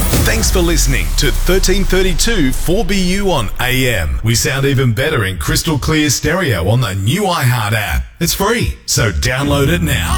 Thanks for listening to 1332 4BU on AM. We sound even better in crystal clear stereo on the new iHeart app. It's free, so download it now.